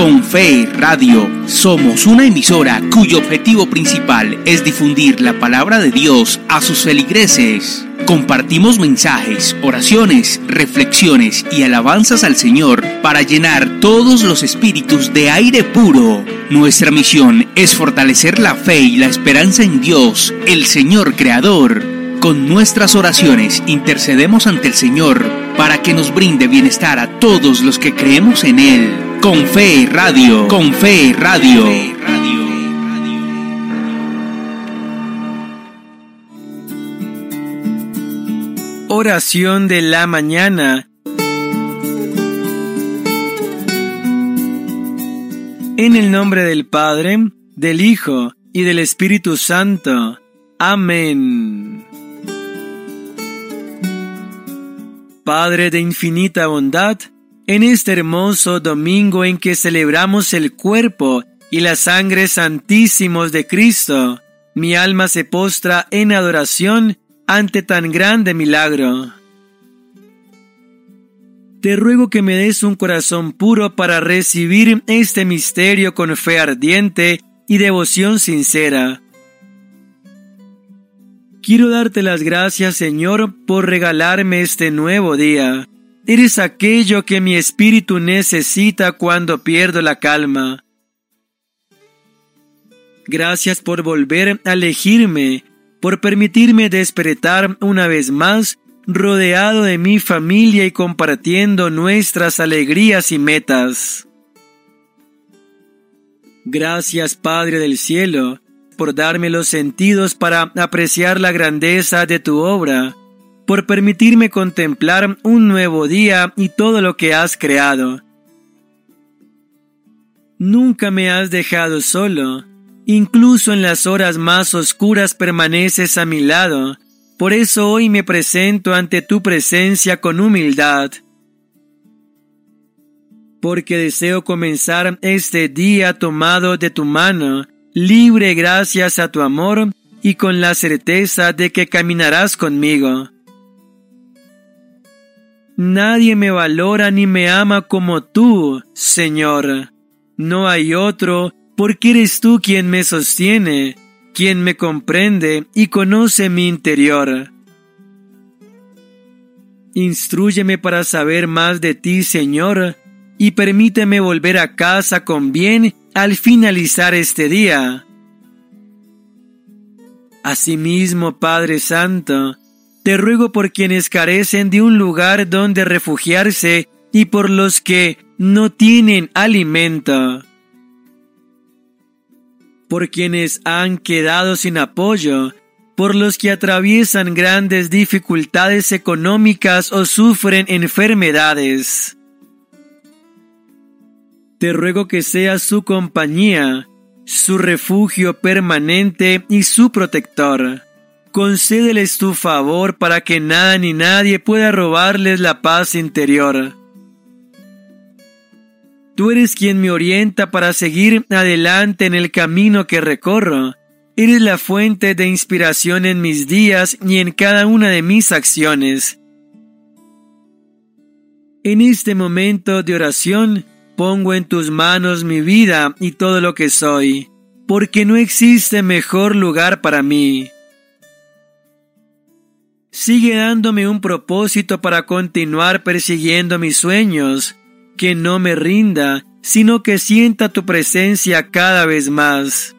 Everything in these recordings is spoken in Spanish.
Con Fe Radio, somos una emisora cuyo objetivo principal es difundir la palabra de Dios a sus feligreses. Compartimos mensajes, oraciones, reflexiones y alabanzas al Señor para llenar todos los espíritus de aire puro. Nuestra misión es fortalecer la fe y la esperanza en Dios, el Señor Creador. Con nuestras oraciones intercedemos ante el Señor para que nos brinde bienestar a todos los que creemos en Él. Con Fe Radio, con Fe Radio. Oración de la mañana. En el nombre del Padre, del Hijo y del Espíritu Santo. Amén. Padre de infinita bondad, en este hermoso domingo en que celebramos el cuerpo y la sangre santísimos de Cristo, mi alma se postra en adoración ante tan grande milagro. Te ruego que me des un corazón puro para recibir este misterio con fe ardiente y devoción sincera. Quiero darte las gracias, Señor, por regalarme este nuevo día. Eres aquello que mi espíritu necesita cuando pierdo la calma. Gracias por volver a elegirme, por permitirme despertar una vez más, rodeado de mi familia y compartiendo nuestras alegrías y metas. Gracias, Padre del cielo, por darme los sentidos para apreciar la grandeza de tu obra, por permitirme contemplar un nuevo día y todo lo que has creado. Nunca me has dejado solo. Incluso en las horas más oscuras permaneces a mi lado. Por eso hoy me presento ante tu presencia con humildad. Porque deseo comenzar este día tomado de tu mano, libre gracias a tu amor y con la certeza de que caminarás conmigo. Nadie me valora ni me ama como tú, Señor. No hay otro, porque eres tú quien me sostiene, quien me comprende y conoce mi interior. Instrúyeme para saber más de ti, Señor, y permíteme volver a casa con bien al finalizar este día. Asimismo, Padre Santo, te ruego por quienes carecen de un lugar donde refugiarse y por los que no tienen alimento. Por quienes han quedado sin apoyo, por los que atraviesan grandes dificultades económicas o sufren enfermedades. Te ruego que seas su compañía, su refugio permanente y su protector. Concédeles tu favor para que nada ni nadie pueda robarles la paz interior. Tú eres quien me orienta para seguir adelante en el camino que recorro. Eres la fuente de inspiración en mis días y en cada una de mis acciones. En este momento de oración, pongo en tus manos mi vida y todo lo que soy, porque no existe mejor lugar para mí. Sigue dándome un propósito para continuar persiguiendo mis sueños, que no me rinda, sino que sienta tu presencia cada vez más.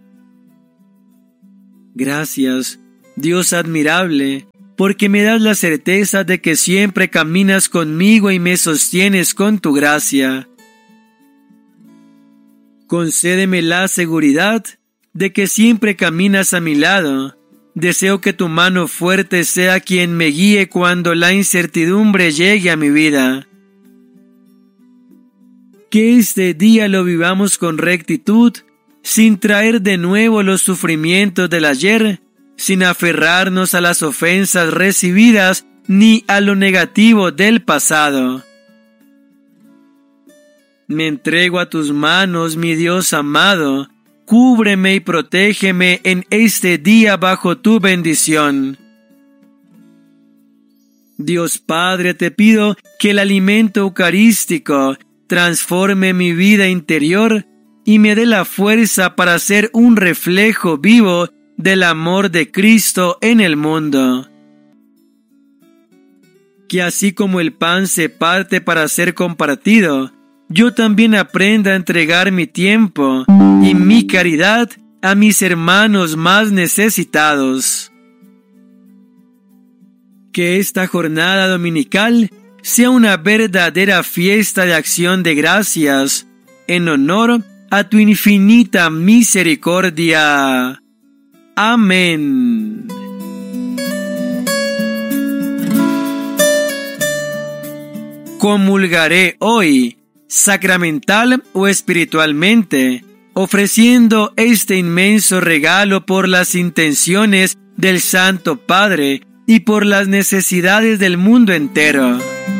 Gracias, Dios admirable, porque me das la certeza de que siempre caminas conmigo y me sostienes con tu gracia. Concédeme la seguridad de que siempre caminas a mi lado. Deseo que tu mano fuerte sea quien me guíe cuando la incertidumbre llegue a mi vida. Que este día lo vivamos con rectitud, sin traer de nuevo los sufrimientos del ayer, sin aferrarnos a las ofensas recibidas ni a lo negativo del pasado. Me entrego a tus manos, mi Dios amado. Cúbreme y protégeme en este día bajo tu bendición. Dios Padre, te pido que el alimento eucarístico transforme mi vida interior y me dé la fuerza para ser un reflejo vivo del amor de Cristo en el mundo. Que así como el pan se parte para ser compartido, yo también aprenda a entregar mi tiempo y mi caridad a mis hermanos más necesitados. Que esta jornada dominical sea una verdadera fiesta de acción de gracias en honor a tu infinita misericordia. Amén. Comulgaré hoy, sacramental o espiritualmente, ofreciendo este inmenso regalo por las intenciones del Santo Padre y por las necesidades del mundo entero.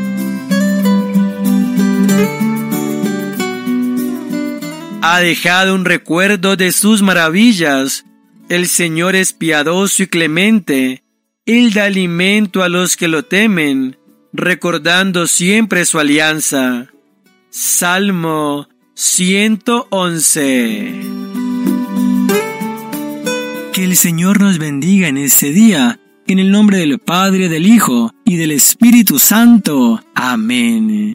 Ha dejado un recuerdo de sus maravillas. El Señor es piadoso y clemente. Él da alimento a los que lo temen, recordando siempre su alianza. Salmo 111. Que el Señor nos bendiga en este día, en el nombre del Padre, del Hijo y del Espíritu Santo. Amén.